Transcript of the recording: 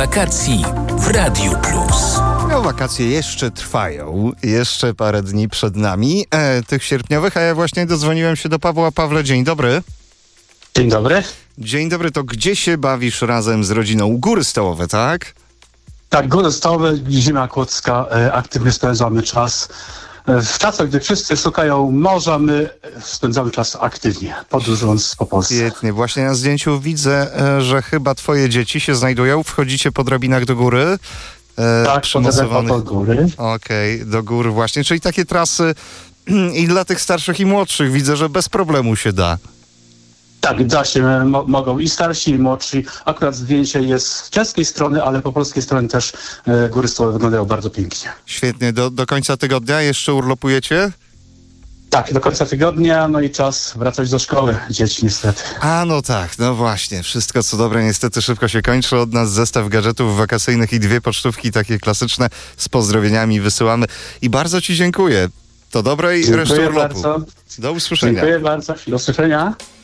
wakacji w Radiu Plus. No, wakacje jeszcze trwają, jeszcze parę dni przed nami, tych sierpniowych, a ja właśnie dodzwoniłem się do Pawła. Pawle, dzień dobry. Dzień dobry. Dzień dobry, to gdzie się bawisz razem z rodziną? Góry Stołowe, tak? Tak, Góry Stołowe, Zima Kłodzka, aktywnie spędzamy czas. W czasach, gdy wszyscy szukają morza, my spędzamy czas aktywnie, podróżując po Polsce. Świetnie, właśnie na zdjęciu widzę, że chyba twoje dzieci się znajdują, wchodzicie po drabinach do góry. Tak, do góry. Okej, do gór właśnie, czyli takie trasy i dla tych starszych i młodszych widzę, że bez problemu się da. Tak, da się, mogą i starsi, i młodsi. Akurat zdjęcie jest z czeskiej strony, ale po polskiej stronie też Góry Stołowe wyglądają bardzo pięknie. Świetnie, do końca tygodnia jeszcze urlopujecie? Tak, do końca tygodnia, no i czas wracać do szkoły dzieci niestety. A no tak, no właśnie, wszystko co dobre niestety szybko się kończy. Od nas zestaw gadżetów wakacyjnych i 2 pocztówki takie klasyczne z pozdrowieniami wysyłamy. I bardzo ci dziękuję. To dobrej reszty urlopu. Bardzo. Do usłyszenia. Dziękuję bardzo. Do usłyszenia.